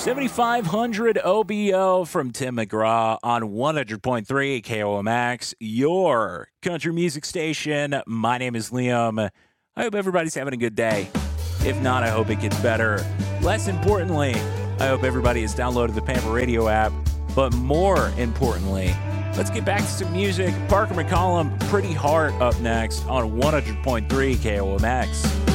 7500 OBO from Tim McGraw on 100.3 KOMX, your country music station. My name is Liam. I hope everybody's having a good day. If not, I hope it gets better. Less importantly, I hope everybody has downloaded the Pamper Radio app. But more importantly, let's get back to some music. Parker McCollum, Pretty Heart up next on 100.3 KOMX.